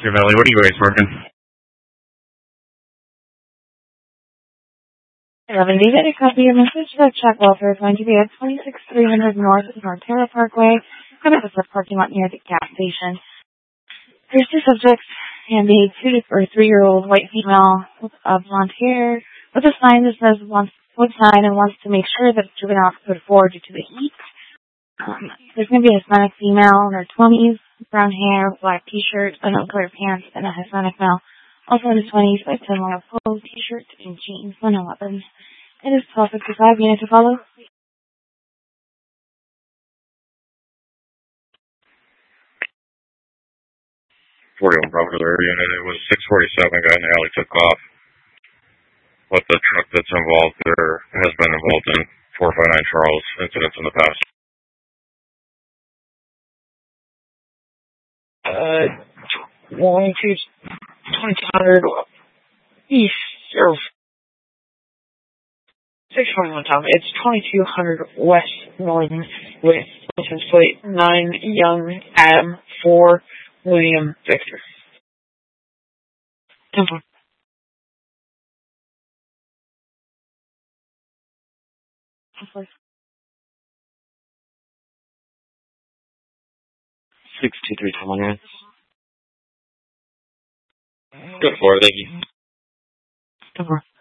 Dear Valley, what are you guys working? 11, do you get a copy of message that check welfare is going to be at 26300 North Norterra Parkway, kind of the parking lot near the gas station. There's two subjects, and a 2 or 3-year-old white female with blonde hair with a sign that says wants and wants to make sure that juvenile could afford due to the heat. There's going to be a Hispanic female in her 20s, brown hair, black t-shirt, uncolored pants, and a Hispanic male, also in his 20s, by 10 long polo t-shirt and jeans, 111. It is 12:55. You need to follow? 41 Popular Unit. It was 647. Guy in the alley took off. What the truck that's involved there has been involved in 459 Charles incidents in the past. 2200 east or 621 Tom. It's 2200 West Norton with license plate 9 Young Adam 4 William Victor. 10-4. Good 62321. Good for it, thank you. 10-4.